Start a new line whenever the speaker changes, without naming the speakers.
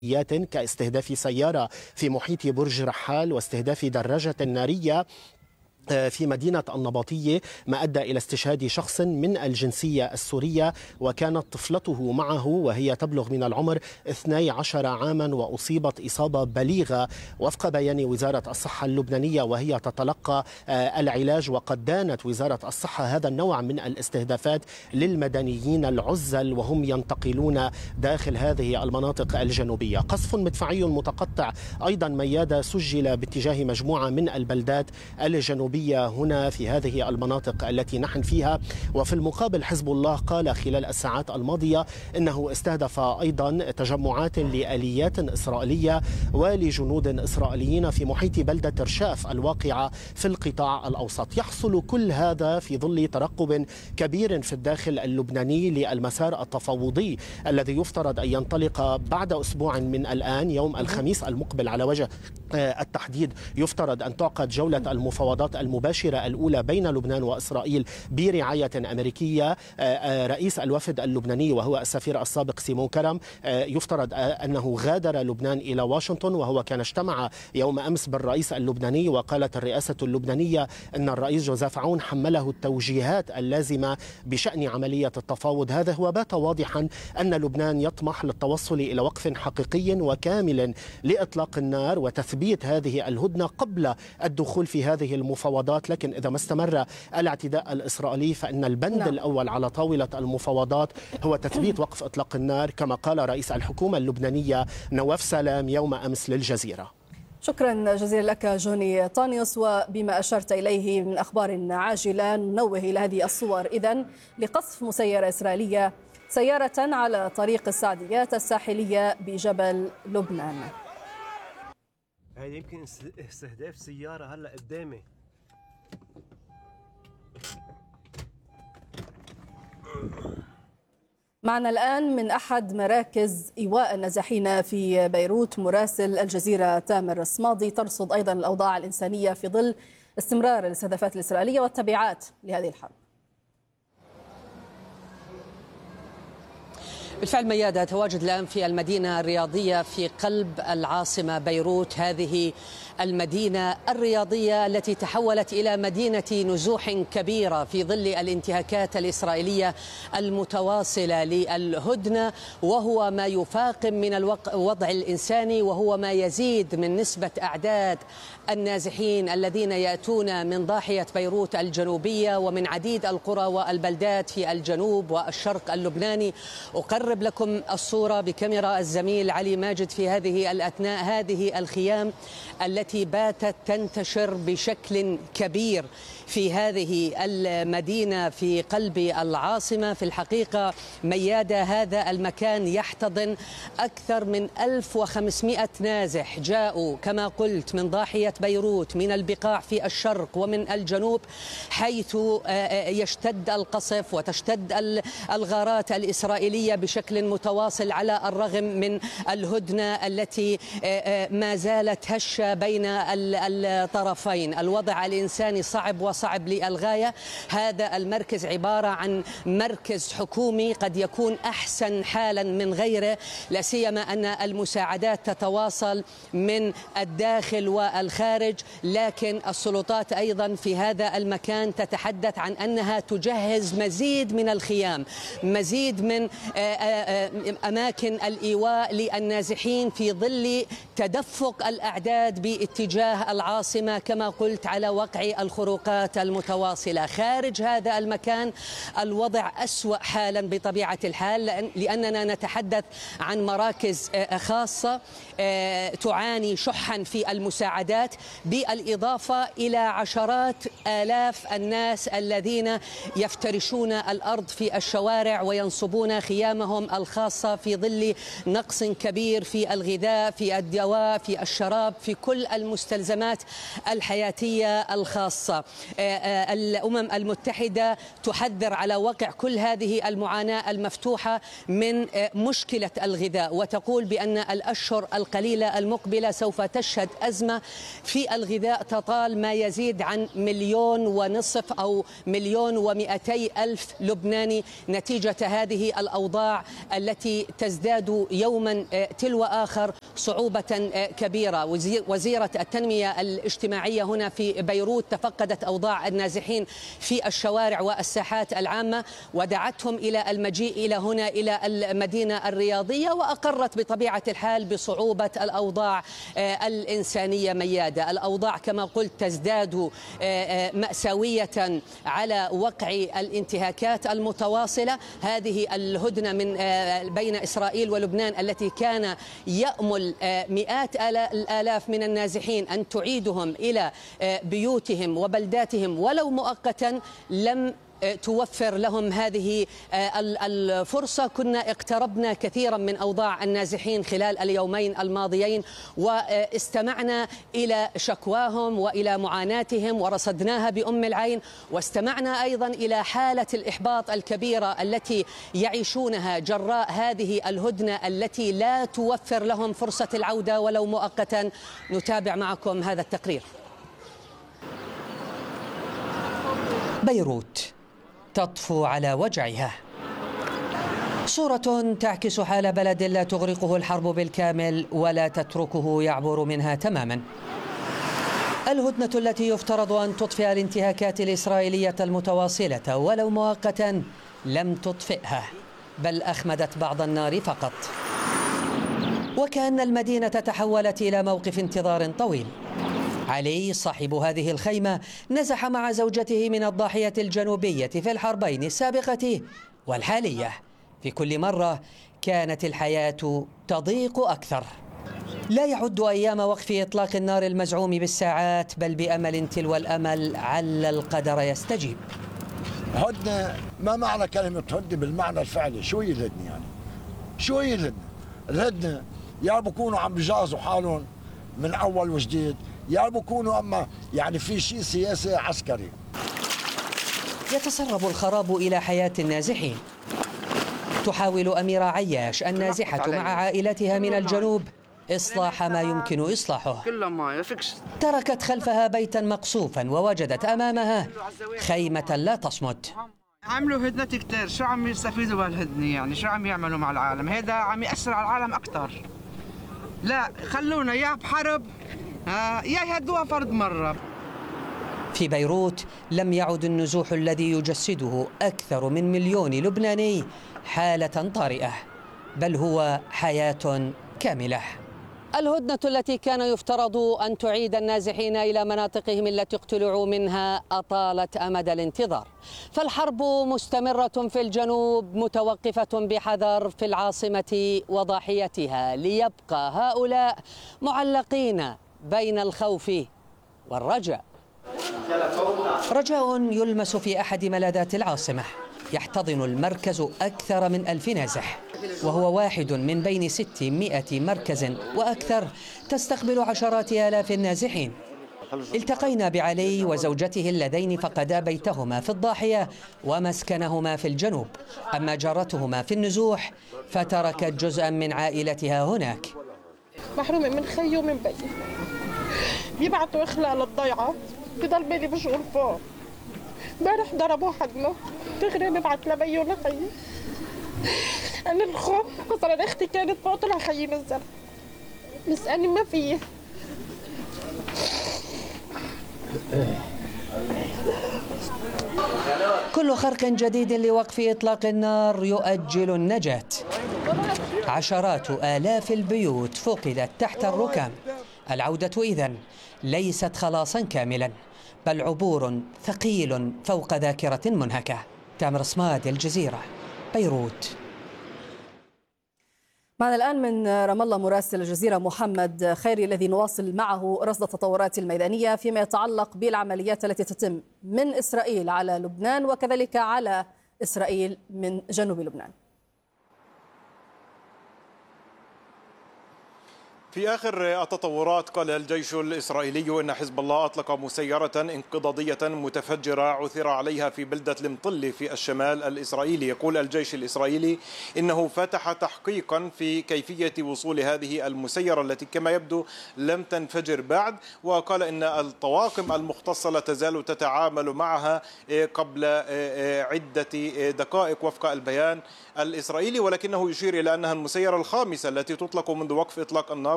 كاستهداف سيارة في محيط برج رحال واستهداف دراجة نارية في مدينة النباطية، ما أدى إلى استشهاد شخص من الجنسية السورية وكانت طفلته معه وهي تبلغ من العمر 12 عاما، وأصيبت إصابة بليغة وفق بيان وزارة الصحة اللبنانية وهي تتلقى العلاج. وقد دانت وزارة الصحة هذا النوع من الاستهدافات للمدنيين العزل وهم ينتقلون داخل هذه المناطق الجنوبية. قصف مدفعي متقطع أيضا ميادة سجل باتجاه مجموعة من البلدات الجنوبية هنا في هذه المناطق التي نحن فيها. وفي المقابل حزب الله قال خلال الساعات الماضية إنه استهدف أيضا تجمعات لآليات إسرائيلية ولجنود إسرائيليين في محيط بلدة رشاف الواقعة في القطاع الأوسط. يحصل كل هذا في ظل ترقب كبير في الداخل اللبناني للمسار التفاوضي الذي يفترض أن ينطلق بعد أسبوع من الآن. يوم الخميس المقبل على وجه التحديد يفترض أن تعقد جولة المفاوضات المباشرة الأولى بين لبنان وإسرائيل برعاية أمريكية. رئيس الوفد اللبناني وهو السفير السابق سيمون كرم يفترض أنه غادر لبنان إلى واشنطن، وهو كان اجتمع يوم أمس بالرئيس اللبناني. وقالت الرئاسة اللبنانية أن الرئيس جوزيف عون حمله التوجيهات اللازمة بشأن عملية التفاوض. هذا هو بات واضحا أن لبنان يطمح للتوصل إلى وقف حقيقي وكامل لإطلاق النار وتثبيت هذه الهدنة قبل الدخول في هذه المفاوضات. لكن إذا ما استمر الاعتداء الإسرائيلي فإن البند الأول على طاولة المفاوضات هو تثبيت وقف إطلاق النار، كما قال رئيس الحكومة اللبنانية نواف سلام يوم أمس للجزيرة.
شكرا جزيلا لك جوني طانيوس. وبما أشرت إليه من أخبار عاجلة ننوه إلى هذه الصور إذن لقصف مسيرة إسرائيلية سيارة على طريق السعديات الساحلية بجبل لبنان.
هذا يمكن استهداف سيارة هلا قدامي.
معنا الآن من أحد مراكز إيواء النازحين في بيروت مراسل الجزيرة تامر الصمادي، ترصد أيضا الأوضاع الإنسانية في ظل استمرار الاستهدافات الإسرائيلية والتبعات لهذه الحرب.
بالفعل ميادة، تواجد الآن في المدينة الرياضية في قلب العاصمة بيروت، هذه المدينة الرياضية التي تحولت إلى مدينة نزوح كبيرة في ظل الانتهاكات الإسرائيلية المتواصلة للهدنة، وهو ما يفاقم من الوضع الإنساني، وهو ما يزيد من نسبة أعداد النازحين الذين يأتون من ضاحية بيروت الجنوبية ومن عديد القرى والبلدات في الجنوب والشرق اللبناني. أقرب لكم الصورة بكاميرا الزميل علي ماجد في هذه الأثناء. هذه الخيام التي باتت تنتشر بشكل كبير في هذه المدينة في قلب العاصمة. في الحقيقة ميادة، هذا المكان يحتضن أكثر من 1500 نازح جاءوا كما قلت من ضاحية بيروت، من البقاع في الشرق ومن الجنوب، حيث يشتد القصف وتشتد الغارات الإسرائيلية بشكل متواصل على الرغم من الهدنة التي ما زالت هشة بين الطرفين. الوضع الإنساني صعب وصعب للغاية. هذا المركز عبارة عن مركز حكومي قد يكون أحسن حالا من غيره، لا سيما أن المساعدات تتواصل من الداخل والخارج، لكن السلطات أيضا في هذا المكان تتحدث عن أنها تجهز مزيد من الخيام، مزيد من أماكن الإيواء للنازحين في ظل تدفق الأعداد باتجاه العاصمة كما قلت على وقع الخروقات المتواصلة. خارج هذا المكان الوضع أسوأ حالا بطبيعة الحال، لأننا نتحدث عن مراكز خاصة تعاني شحا في المساعدات، بالإضافة إلى عشرات آلاف الناس الذين يفترشون الأرض في الشوارع وينصبون خيامهم الخاصة في ظل نقص كبير في الغذاء، في الدواء، في الشراب، في كل المستلزمات الحياتية الخاصة. الأمم المتحدة تحذر على وقع كل هذه المعاناة المفتوحة من مشكلة الغذاء، وتقول بأن الأشهر القليلة المقبلة سوف تشهد أزمة في الغذاء تطال ما يزيد عن 1.5 مليون أو 1,200,000 لبناني نتيجة هذه الأوضاع الأوضاع التي تزداد يوما تلو آخر صعوبة كبيرة. وزيرة التنمية الاجتماعية هنا في بيروت تفقدت أوضاع النازحين في الشوارع والساحات العامة ودعتهم إلى المجيء إلى هنا إلى المدينة الرياضية، وأقرت بطبيعة الحال بصعوبة الأوضاع الإنسانية ميادة. الأوضاع كما قلت تزداد مأساوية على وقع الانتهاكات المتواصلة. هذه الهدنة من بين إسرائيل ولبنان التي كان يأمل مئات الآلاف من النازحين أن تعيدهم إلى بيوتهم وبلداتهم ولو مؤقتا لم توفر لهم هذه الفرصة. كنا اقتربنا كثيرا من أوضاع النازحين خلال اليومين الماضيين واستمعنا إلى شكواهم وإلى معاناتهم ورصدناها بأم العين، واستمعنا أيضا إلى حالة الإحباط الكبيرة التي يعيشونها جراء هذه الهدنة التي لا توفر لهم فرصة العودة ولو مؤقتا. نتابع معكم هذا التقرير. بيروت تطفو على وجعها، صورة تعكس حال بلد لا تغرقه الحرب بالكامل ولا تتركه يعبر منها تماما. الهدنة التي يفترض أن تطفئ الانتهاكات الإسرائيلية المتواصلة ولو مؤقتا لم تطفئها، بل أخمدت بعض النار فقط، وكأن المدينة تحولت إلى موقف انتظار طويل. علي صاحب هذه الخيمة نزح مع زوجته من الضاحية الجنوبية في الحربين السابقة والحالية. في كل مرة كانت الحياة تضيق أكثر. لا يعد أيام وقف إطلاق النار المزعوم بالساعات، بل بأمل تلو الأمل عل القدر يستجيب.
هدنة، ما معنى كلمة هدنة بالمعنى الفعلي؟ شو هي الهدنة يعني؟ شو هي الهدنة؟ الهدنة يا بكونوا عم بجازوا حالهم من أول وجديد، يا بكونوا أما يعني في شيء سياسي عسكري.
يتسرب الخراب إلى حياة النازحين. تحاول أميرة عياش النازحة مع عائلتها من الجنوب إصلاح ما يمكن إصلاحه. تركت خلفها بيتا مقصوفا ووجدت أمامها خيمة لا تصمد.
عملوا هدنة كتير، شو عم يستفيدوا بهالهدنة يعني؟ شو عم يعملوا مع العالم؟ هذا عم يأثر على العالم أكتر. لا خلونا يا بحرب يا يهدوها فرد مرة.
في بيروت لم يعد النزوح الذي يجسده أكثر من 1,000,000 لبناني حالة طارئة، بل هو حياة كاملة. الهدنة التي كان يفترض أن تعيد النازحين إلى مناطقهم التي اقتلعوا منها أطالت أمد الانتظار، فالحرب مستمرة في الجنوب متوقفة بحذر في العاصمة وضاحيتها، ليبقى هؤلاء معلقين بين الخوف والرجاء. رجاء يلمس في أحد ملاذات العاصمة. يحتضن المركز أكثر من 1000 نازح، وهو واحد من بين 600 مركز وأكثر تستقبل عشرات آلاف النازحين. التقينا بعلي وزوجته اللذين فقدا بيتهما في الضاحية ومسكنهما في الجنوب، أما جارتهما في النزوح فتركت جزءا من عائلتها هناك.
محرومة من خي ومن بي، بيبعتوا إخلاء للضيعة، بضل بالي بشغل فوق. امبارح ضربوا حدنا، دغري ببعت لبي ولخيي. أنا الخوف مثلا أختي كانت فوق، طلع خيي نزل، مسألني ما فيه.
كل خرق جديد لوقف إطلاق النار يؤجل النجاة. عشرات آلاف البيوت فقدت تحت الركام. العودة إذن ليست خلاصا كاملا، بل عبور ثقيل فوق ذاكرة منهكة. تامر صماد، الجزيرة، بيروت.
معنا الآن من رام الله مراسل الجزيرة محمد خيري الذي نواصل معه رصد التطورات الميدانية فيما يتعلق بالعمليات التي تتم من إسرائيل على لبنان وكذلك على إسرائيل من جنوب لبنان.
في آخر التطورات قال الجيش الإسرائيلي إن حزب الله أطلق مسيرة انقضاضية متفجرة عثر عليها في بلدة المطل في الشمال الإسرائيلي. يقول الجيش الإسرائيلي إنه فتح تحقيقا في كيفية وصول هذه المسيرة التي كما يبدو لم تنفجر بعد، وقال إن الطواقم المختصة لا تزال تتعامل معها قبل عدة دقائق وفق البيان الإسرائيلي، ولكنه يشير إلى أنها المسيرة الخامسة التي تطلق منذ وقف إطلاق النار